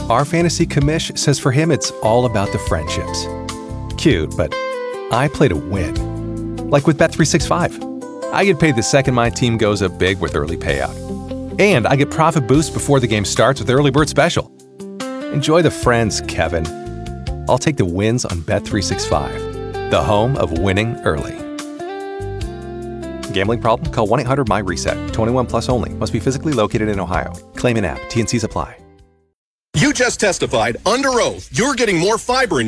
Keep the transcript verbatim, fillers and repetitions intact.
Our fantasy commish says for him it's all about the friendships. Cute, but I play to win. Like with Bet three sixty-five. I get paid the second my team goes up big with early payout. And I get profit boost before the game starts with Early Bird Special. Enjoy the friends, Kevin. I'll take the wins on Bet three sixty-five, the home of winning early. Gambling problem? Call one eight hundred M Y reset. twenty-one plus only. Must be physically located in Ohio. Claim in app. T and C's apply. You just testified under oath you're getting more fiber in